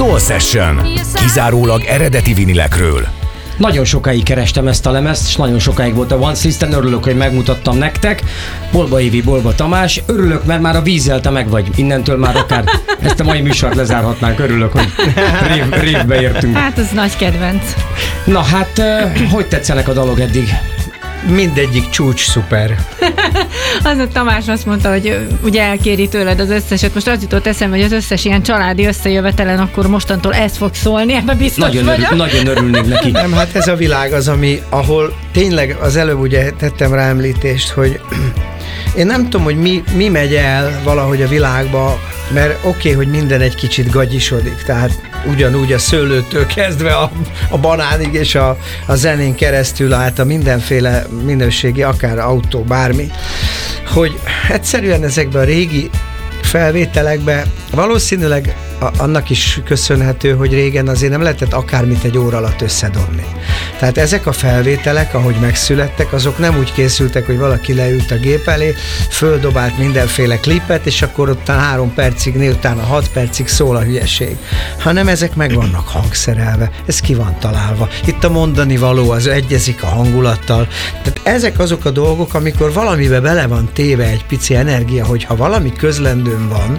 Soul Session. Kizárólag eredeti vinilekről. Nagyon sokáig kerestem ezt a lemezt, és nagyon sokáig volt a Once Listen, örülök, hogy megmutattam nektek. Bolba Évi, Bolba Tamás, örülök, mert már a vízzel te meg vagy. Innentől már akár ezt a mai műsort lezárhatnánk, örülök, hogy révbe értünk. Hát az nagy kedvenc. Na hát, hogy tetszenek a dalok eddig? Mindegyik csúcs szuper. Az a Tamás azt mondta, hogy ugye elkéri tőled az összeset. Most az jutott eszembe, hogy az összes ilyen családi összejövetelen akkor mostantól ez fog szólni, ebben biztos vagyok. Nagyon örülnék neki. Nem, hát ez a világ az, ahol tényleg az előbb ugye tettem rá említést, hogy én nem tudom, hogy mi megy el valahogy a világba, mert oké, hogy minden egy kicsit gagyisodik, tehát ugyanúgy a szőlőtől kezdve a banánig és a zenén keresztül át a mindenféle minőségi, akár autó, bármi, hogy egyszerűen ezekben a régi felvételekben valószínűleg annak is köszönhető, hogy régen azért nem lehetett akármit egy óra alatt összedobni. Tehát ezek a felvételek, ahogy megszülettek, azok nem úgy készültek, hogy valaki leült a gép elé, földobált mindenféle klipet, és akkor ott 3 percig, utána 6 percig szól a hülyeség. Hanem ezek meg vannak hangszerelve, ez ki van találva. Itt a mondani való, az egyezik a hangulattal. Tehát ezek azok a dolgok, amikor valamibe bele van téve egy pici energia, hogy ha valami közlendőn van,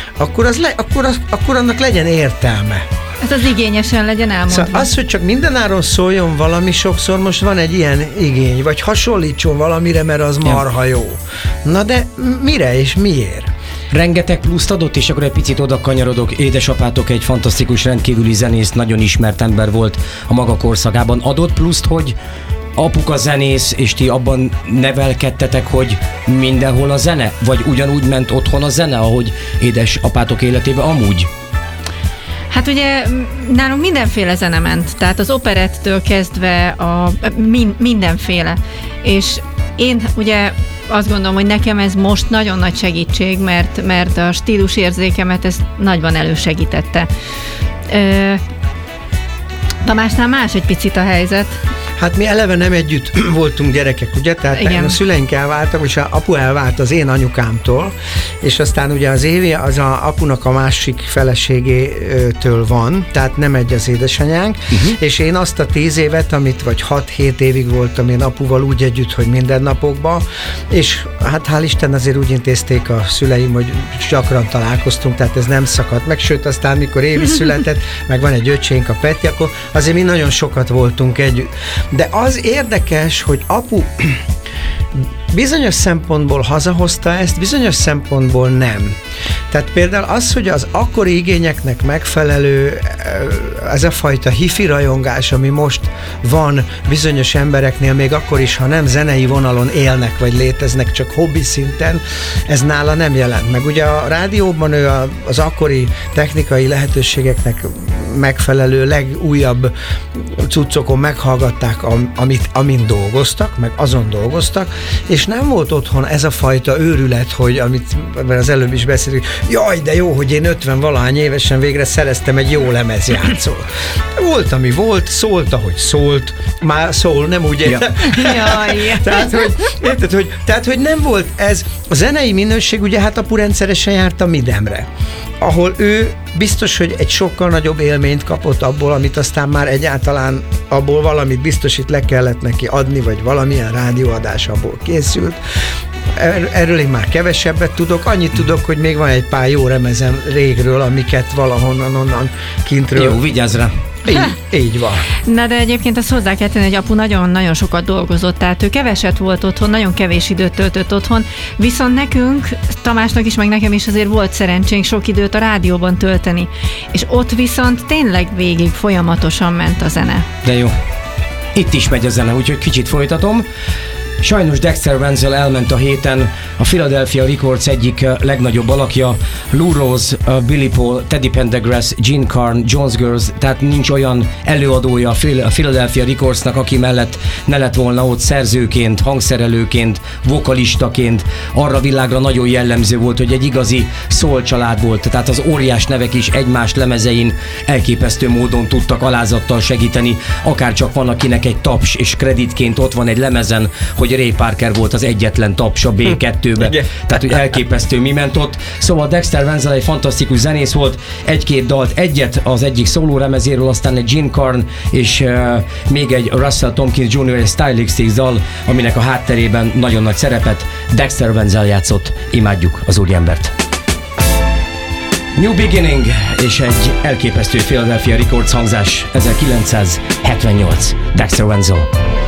akkor annak legyen értelme. Ez az igényesen legyen elmondva. Szóval az, hogy csak mindenáron szóljon valami, sokszor most van egy ilyen igény, vagy hasonlítson valamire, mert az marha jó. Na de mire és miért? Rengeteg pluszt adott, és akkor egy picit oda kanyarodok. Édesapátok egy fantasztikus, rendkívüli zenész, nagyon ismert ember volt a maga korszakában. Adott pluszt, hogy apuka zenész, és ti abban nevelkedtetek, hogy mindenhol a zene? Vagy ugyanúgy ment otthon a zene, ahogy édesapátok életében amúgy? Hát ugye nálunk mindenféle zene ment, tehát az operettől kezdve mindenféle. És én ugye azt gondolom, hogy nekem ez most nagyon nagy segítség, mert a stílusérzékemet ez nagyban elősegítette. Tamásnál más egy picit a helyzet. Hát mi eleve nem együtt voltunk gyerekek, ugye? Tehát a szüleink elváltak, és apu elvált az én anyukámtól, és aztán ugye az Évi az apunak a másik feleségétől van, tehát nem egy az édesanyánk, és én azt a 10 évet, vagy 6-7 évig voltam én apuval úgy együtt, hogy mindennapokban, és hát hál' Isten azért úgy intézték a szüleim, hogy gyakran találkoztunk, tehát ez nem szakadt meg, sőt aztán mikor Évi született, meg van egy öcsénk, a Peti, akkor azért mi nagyon sokat voltunk együtt. De az érdekes, hogy apu bizonyos szempontból hazahozta ezt, bizonyos szempontból nem. Tehát például az, hogy az akkori igényeknek megfelelő ez a fajta hifi rajongás, ami most van bizonyos embereknél, még akkor is, ha nem zenei vonalon élnek, vagy léteznek, csak hobbi szinten, ez nála nem jelent meg. Ugye a rádióban ő az akkori technikai lehetőségeknek megfelelő legújabb cuccokon meghallgatták, amin dolgoztak, meg azon dolgoztak, és nem volt otthon ez a fajta őrület, hogy mert az előbb is beszéltük, jaj, de jó, hogy én 50-valahány évesen végre szereztem egy jó lemezjátszót. Volt, ami volt, szólt, ahogy szólt, már szól, nem úgy értem. Tehát, hogy nem volt ez, a zenei minőség, ugye hát apu rendszeresen járt a Midemre, ahol ő biztos, hogy egy sokkal nagyobb élményt kapott abból, amit aztán már egyáltalán abból valamit biztos itt le kellett neki adni, vagy valamilyen rádióadás abból készült. Erről én már kevesebbet tudok, annyit tudok, hogy még van egy pár jó remezem régről, amiket valahonnan onnan kintről. Jó, vigyázz rá! Így van. Na de egyébként azt hozzá kell tenni, hogy apu nagyon-nagyon sokat dolgozott, tehát ő keveset volt otthon, nagyon kevés időt töltött otthon, viszont nekünk, Tamásnak is, meg nekem is azért volt szerencsénk sok időt a rádióban tölteni, és ott viszont tényleg végig folyamatosan ment a zene. De jó. Itt is megy a zene, úgyhogy kicsit folytatom. Sajnos Dexter Wenzel elment a héten, a Philadelphia Records egyik legnagyobb alakja, Lou Rawls, Billy Paul, Teddy Pendergrass, Gene Carn, Jones Girls, tehát nincs olyan előadója a Philadelphia Recordsnak, aki mellett ne lett volna ott szerzőként, hangszerelőként, vokalistaként. Arra világra nagyon jellemző volt, hogy egy igazi soul család volt, tehát az óriás nevek is egymás lemezein elképesztő módon tudtak alázattal segíteni, akár csak van, akinek egy taps és kreditként ott van egy lemezen, hogy hogy Ray Parker volt az egyetlen taps a B2-be. Tehát, hogy elképesztő mi ment ott. Szóval Dexter Wenzel egy fantasztikus zenész volt, egy-két dalt, egyet az egyik szóló remezéről, aztán egy Jim Carn, és még egy Russell Tompkins Jr. egy Stylistics dal, aminek a hátterében nagyon nagy szerepet Dexter Wenzel játszott. Imádjuk az úriembert. New Beginning és egy elképesztő Philadelphia Records hangzás 1978. Dexter Wenzel.